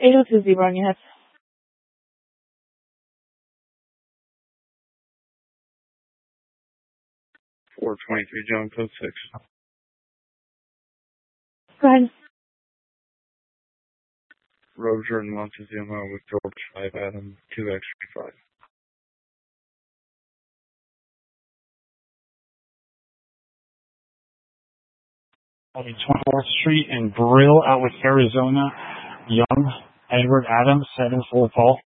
802 Zebra on your head. 423 John code 6. Go ahead. Roger and Montezuma with George 5 Adam 2X5. I'll be 24th Street and Brill out with Arizona. Young, Edward Adams, 7-4 Paul.